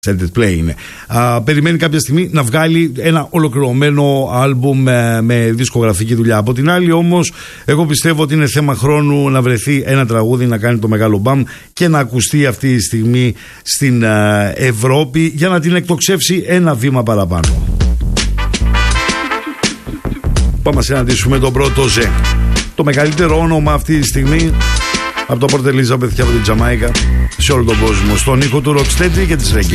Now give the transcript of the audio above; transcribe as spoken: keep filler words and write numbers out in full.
Set Play είναι. Α, περιμένει κάποια στιγμή να βγάλει ένα ολοκληρωμένο άλμπουμ με, με δισκογραφική δουλειά. Από την άλλη όμως, εγώ πιστεύω ότι είναι θέμα χρόνου να βρεθεί ένα τραγούδι να κάνει το μεγάλο μπαμ και να ακουστεί αυτή τη στιγμή στην α, Ευρώπη για να την εκτοξεύσει ένα βήμα παραπάνω. Πάμε να συναντήσουμε τον πρώτο Ζε. Το μεγαλύτερο όνομα αυτή τη στιγμή από το Port Elizabeth και από την Τζαμάικα σε όλο τον κόσμο. Στον ήχο του Rocksteady και της Reggae.